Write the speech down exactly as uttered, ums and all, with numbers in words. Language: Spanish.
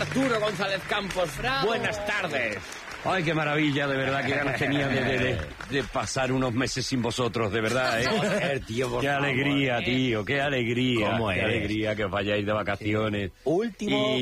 Arturo González Campos. ¡Bravo! Buenas tardes. Ay, qué maravilla, de verdad, qué ganas tenía de, de, de, de pasar unos meses sin vosotros, de verdad, ¿eh? Joder, tío, por Qué favor, alegría, ¿eh? tío, qué alegría. ¿Cómo Qué eres? alegría que os vayáis de vacaciones. Último... Y